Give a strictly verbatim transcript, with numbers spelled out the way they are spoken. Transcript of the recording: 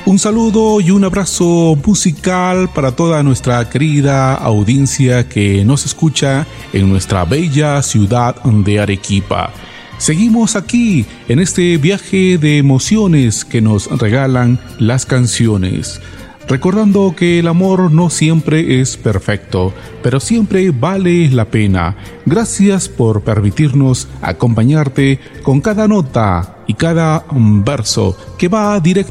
Un saludo y un abrazo musical para toda nuestra querida audiencia que nos escucha en nuestra bella ciudad de Arequipa. Seguimos aquí en este viaje de emociones que nos regalan las canciones. Recordando que el amor no siempre es perfecto, pero siempre vale la pena. Gracias por permitirnos acompañarte con cada nota y cada verso que va directo